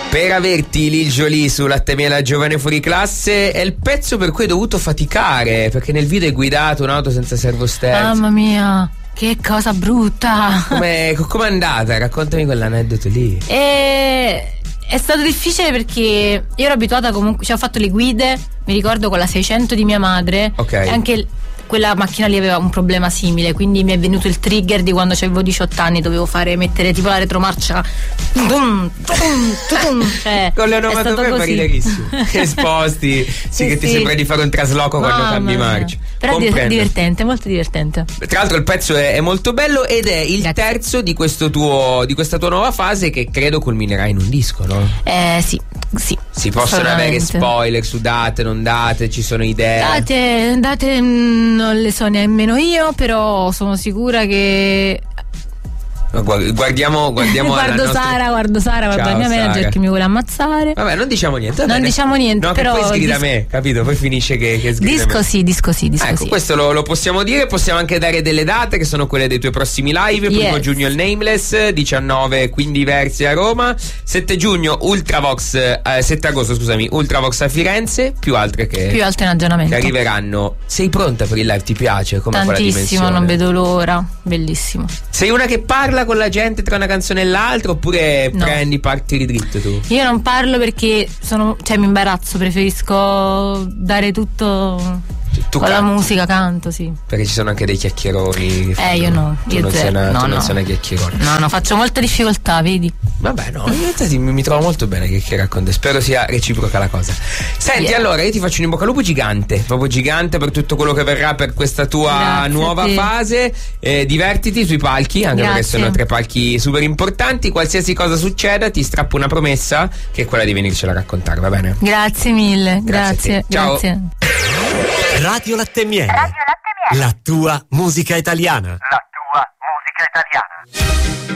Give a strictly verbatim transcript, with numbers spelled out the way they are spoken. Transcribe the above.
Per averti Lil Jolie su Latte Miele Giovane Fuori Classe è il pezzo per cui hai dovuto faticare, perché nel video hai guidato un'auto senza servosterzo. Mamma mia, che cosa brutta. Come è andata? Raccontami quell'aneddoto lì. E... È stato difficile perché io ero abituata comunque, cioè ho fatto le guide, mi ricordo con la seicento di mia madre, okay. E anche quella macchina lì aveva un problema simile, quindi mi è venuto il trigger di quando avevo diciotto anni, dovevo fare mettere tipo la retromarcia tum, tum, tum, cioè, con le onomatopee barilerissimo che sposti, sì, sì che sì. Ti sembra di fare un trasloco Mamma quando cambi marcia. Però è divertente, molto divertente. Tra l'altro il pezzo è, è molto bello ed è il Grazie. terzo di questo tuo di questa tua nuova fase che credo culminerà in un disco, no? Eh sì, sì. Si possono avere spoiler su date, non date, ci sono idee? Date, date non le so nemmeno io, però sono sicura che Guardiamo, guardiamo guardo nostra... Sara, guardo Sara, guardo Ciao, la mia manager Sara. Che mi vuole ammazzare. Vabbè, non diciamo niente. Non bene. diciamo niente, no, però che poi sgrida dis- me, capito? Poi finisce che, che sgrida disco me. sì, disco sì, disco ecco, sì. questo lo, lo possiamo dire. Possiamo anche dare delle date che sono quelle dei tuoi prossimi live. Primo yes. giugno il Nameless, diciannove quindi Versi a Roma, sette giugno Ultravox, eh, sette agosto scusami, Ultravox a Firenze, più altre che più altre in aggiornamento che arriveranno. Sei pronta per il live? Ti piace? Come tantissimo, non vedo l'ora, bellissimo. Sei una che parla con la gente tra una canzone e l'altra oppure no. prendi, parti di dritto tu? Io non parlo perché sono, cioè mi imbarazzo, preferisco dare tutto tu con canti. la musica, canto, sì. Perché ci sono anche dei chiacchieroni. Eh, io no. Tu io non sei una, no, tu no. non sei una chiacchierone. No, no, faccio molta difficoltà, vedi? Vabbè, no, in realtà mi, mi trovo molto bene che chiacchierare con te. Spero sia reciproca la cosa. Senti, yeah. allora io ti faccio un in bocca al lupo gigante, proprio gigante per tutto quello che verrà per questa tua Grazie nuova fase. Eh, divertiti sui palchi, anche Grazie. perché sono tre palchi super importanti. Qualsiasi cosa succeda, ti strappo una promessa che è quella di venircela a raccontare, va bene? Grazie mille, grazie. grazie. Ciao. Grazie. Radio Latte Miele. Radio Latte Miele. La tua musica italiana. La tua musica italiana.